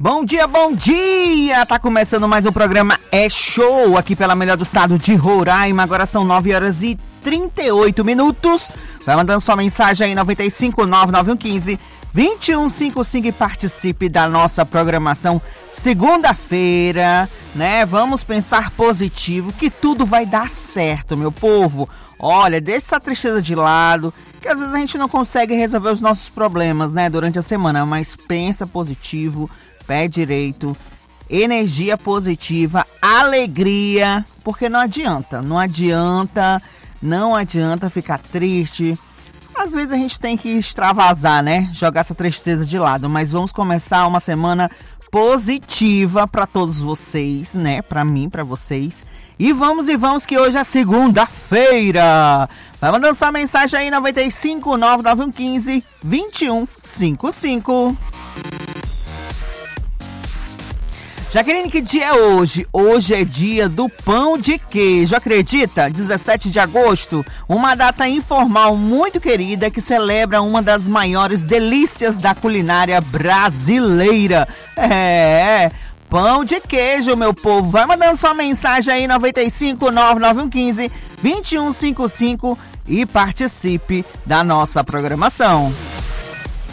Bom dia, bom dia! Tá começando mais um programa É Show aqui pela melhor do estado de Roraima. Agora são 9h38. Vai mandando sua mensagem aí 9599115-2155 e participe da nossa programação. Segunda-feira, né? Vamos pensar positivo, que tudo vai dar certo, meu povo. Olha, deixa essa tristeza de lado, que às vezes a gente não consegue resolver os nossos problemas, né, durante a semana, mas pensa positivo, pé direito, energia positiva, alegria, porque não adianta ficar triste. Às vezes a gente tem que extravasar, né, jogar essa tristeza de lado, mas vamos começar uma semana positiva para todos vocês, né, para mim, para vocês. E vamos que hoje é segunda-feira. Vai mandando sua mensagem aí 9599115-2155. Jaqueline, que dia é hoje? Hoje é dia do pão de queijo, acredita? 17 de agosto, uma data informal muito querida que celebra uma das maiores delícias da culinária brasileira. Pão de queijo, meu povo. Vai mandando sua mensagem aí 9599115-2155 e participe da nossa programação.